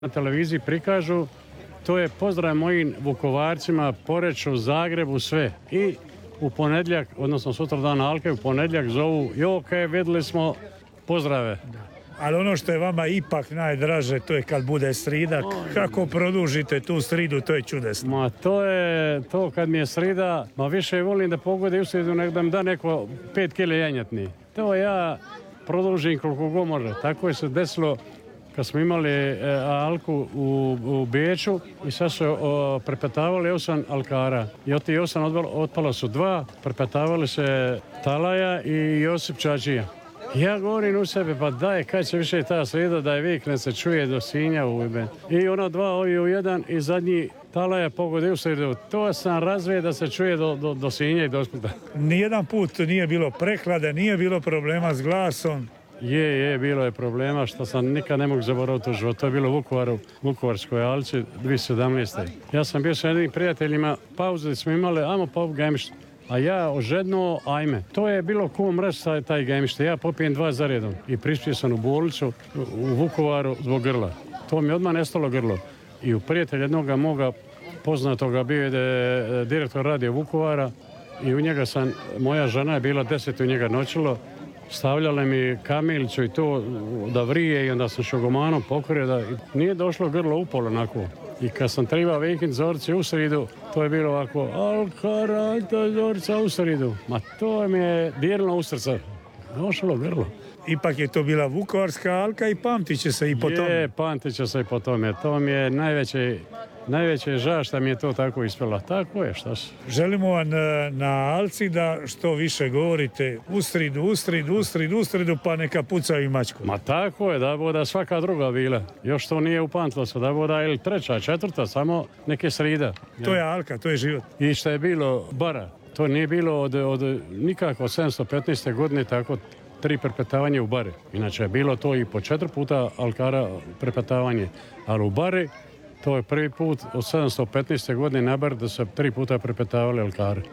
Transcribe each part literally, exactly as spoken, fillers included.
na televiziji prikažu, to je pozdrav mojim Vukovarcima, Poreču, Zagrebu, sve. I u ponedjeljak, odnosno sutra dan Alke, u ponedjeljak zovu, jo, kaj, vidjeli smo, pozdrave. Ali ono što je vama ipak najdraže, to je kad bude srida. Kako produžite tu sridu, to je čudesno. Ma to je, to kad mi je srida, ma više volim da pogode u sridu, nek da mi da neko pet kile janjetni. To ja produžim koliko god može. Tako je se desilo kad smo imali e, Alku u, u Beču i sad su o, prepetavali osam Alkara. I od tih osam odpalo, otpalo su dva, prepetavali se Talaja i Josip Čačija. Ja govorim u sebe, pa daj, kad će više ta sreda da je vikne se čuje do Sinja u ime. I ono dva ovi u jedan i zadnji Talaja pogode u sredu. To sam razvije da se čuje do, do, do Sinja i do Splita. Nijedan put nije bilo prehlade, nije bilo problema s glasom. Je, je, bilo je problema što sam nikad ne mogu zaboraviti u životu. To je bilo u Vukovaru, Vukovarskoj Alci dvije tisuće sedamnaeste. Ja sam bio sa jednim prijateljima, pauze smo imali, ajmo pa u gajmištu. A ja ožedno, ajme. To je bilo ko mreš taj, taj gajmište. Ja popijem dva za redom i prispio sam u bolnicu u Vukovaru zbog grla. To mi odmah nestalo grlo. I u prijatelj jednoga moga poznatoga bio je direktor radio Vukovara i u njega sam, moja žena je bila deset u njega noćilo. Stavljale mi kamilicu i to da vrije i onda sam šogomanom pokorio da nije došlo grlo upolo onako. I kad sam trebao vikend zorci u sridu, to je bilo ovako, Alkarata zorca u sridu. Ma to mi je dirno u srce. Došlo grlo. Ipak je to bila Vukovarska Alka i pamtit će se i po tome. Je, pamtit će se i po tome. To mi je najveće, najveće ža što mi je to tako ispela. Tako je, šta su. Želimo vam na Alci da što više govorite u sridu, u sridu, u sridu, u sridu, pa neka pucaju i mačku. Ma tako je, da boda svaka druga bila. Još to nije upamtilo se, da boda ili treća, četvrta, samo neke srida. To je Alka, to je život. I što je bilo bara, to nije bilo od, od nikako od sedamsto petnaeste godine tako tri prepetavanje u bari. Inače je bilo to i po četiri puta Alkara prepetavanje, ali u bari to je prvi put od sedamsto petnaeste godine na bar da se tri puta prepetavali Alkari.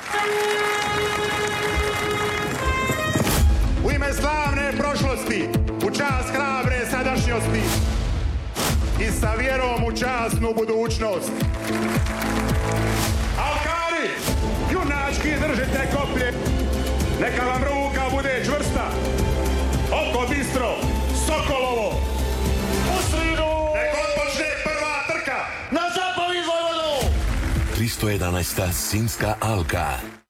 U ime slavne prošlosti, u čast hrabre sadašnjosti i sa vjerom u časnu budućnost. Alkari, junački držite koplje, neka vam ruka bude čvrsta, oko bistro, Sokolovo, u sridu, nek odpočne prva trka, na zapovi Vojvodu! tristo jedanaesta Sinjska Alka.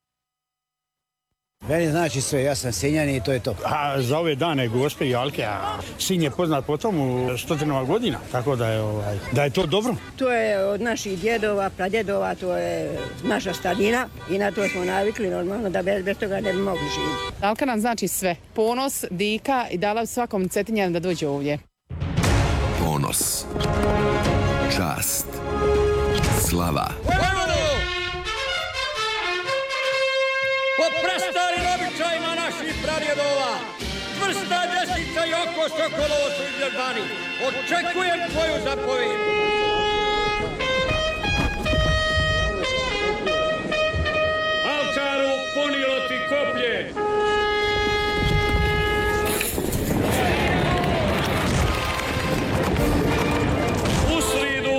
Meni znači sve, ja sam Sinjanin i to je to. A za ove dane Gospe i Alke, a Sinj je poznat po tomu stotinama godina, tako da je, ovaj, da je to dobro. To je od naših djedova, pradjedova, to je naša starina i na to smo navikli normalno da bez, bez toga ne bi mogli živjeti. Alka nam znači sve. Ponos, dika i dala svakom Cetinjanu da dođe ovdje. Ponos, čast, slava. Po prastarim običajima naših pradjedova, čvrsta desnica i oko Sokolovo su izvježbani. Očekujem tvoju zapovjed. Alkaru, ponilo ti koplje! U sridu!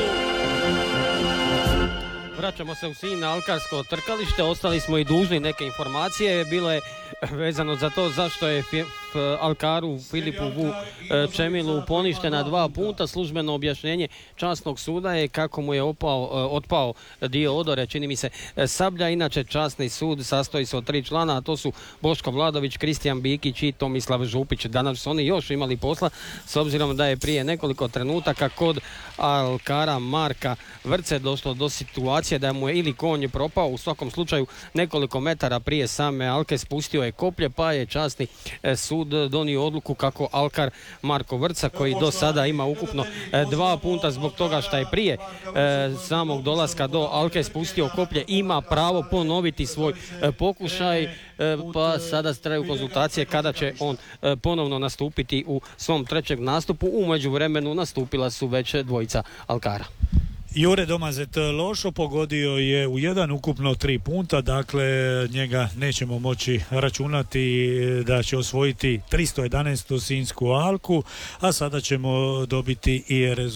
Vraćamo se u Sinj na alkarsko trkalište, ostali smo i dužni neke informacije, bilo je vezano za to zašto je Alkaru Filipu Vu Čemilu poništena dva puta. Službeno objašnjenje časnog suda je kako mu je opao, otpao dio odore, čini mi se sablja. Inače časni sud sastoji se od tri člana, a to su Boško Vladović, Kristijan Bikić i Tomislav Župić. Danas su oni još imali posla s obzirom da je prije nekoliko trenutaka kod Alkara Marka Vrce došlo do situacije da mu je ili konj propao, u svakom slučaju nekoliko metara prije same Alke spustio je koplje, pa je časni sud donio odluku kako Alkar Marko Vrca, koji do sada ima ukupno dva punta zbog toga što je prije e, samog dolaska do Alke spustio koplje, ima pravo ponoviti svoj e, pokušaj, e, pa sada traju konzultacije kada će on e, ponovno nastupiti u svom trećem nastupu. U međuvremenu nastupila su već dvojica Alkara. Jure Domazet Lošo pogodio je u jedan, ukupno tri punta, dakle njega nećemo moći računati da će osvojiti tristo jedanaestu Sinjsku alku, a sada ćemo dobiti i rezultat